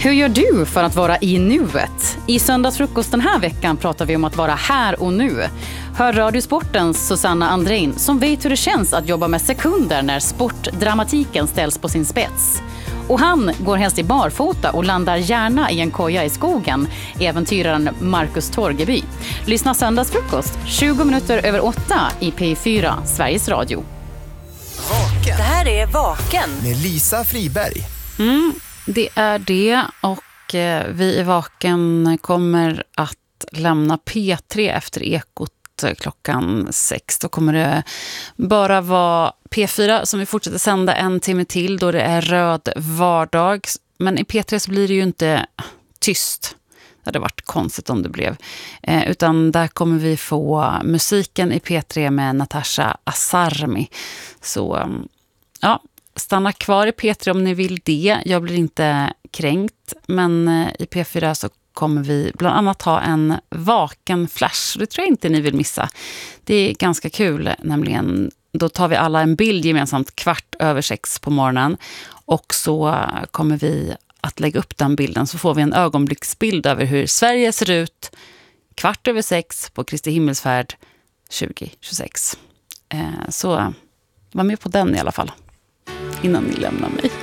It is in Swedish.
Hur gör du för att vara i nuet? I söndagsfrukost den här veckan pratar vi om att vara här och nu. Hör Radiosportens Susanna Andrein som vet hur det känns att jobba med sekunder när sportdramatiken ställs på sin spets. Och han går helst i barfota och landar gärna i en koja i skogen, äventyraren Marcus Torgeby. Lyssna söndagsfrukost 20 minuter över 8 i P4 Sveriges Radio. Vaken. Det här är Vaken Med Lisa Friberg. Det är det, och vi i Vaken kommer att lämna P3 efter Ekot klockan 6. Då kommer det bara vara P4 som vi fortsätter sända en timme till då det är röd vardag. Men i P3 så blir det ju inte tyst. Det hade varit konstigt om det blev. Utan där kommer vi få musiken i P3 med Natasha Asarmi. Så ja, stanna kvar i P3 om ni vill det. Jag blir inte kränkt. Men i P4 så kommer vi bland annat ha en vaken flash. Det tror jag inte ni vill missa. Det är ganska kul, nämligen då tar vi alla en bild gemensamt 6:15 på morgonen. Och så kommer vi att lägga upp den bilden, så får vi en ögonblicksbild över hur Sverige ser ut 6:15 på Kristi himmelsfärd 2026. Så var med på den i alla fall innan ni lämnar mig.